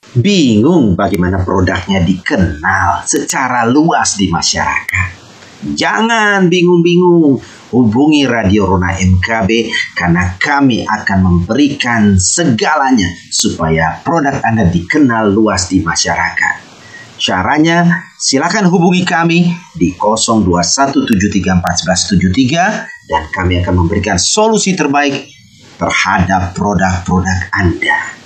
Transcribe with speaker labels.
Speaker 1: Bingung bagaimana produknya dikenal secara luas di masyarakat? Jangan bingung-bingung, hubungi Radio Rona MKB karena kami akan memberikan segalanya supaya produk Anda dikenal luas di masyarakat. Caranya, silakan hubungi kami di 0217341173 dan kami akan memberikan solusi terbaik terhadap produk-produk Anda.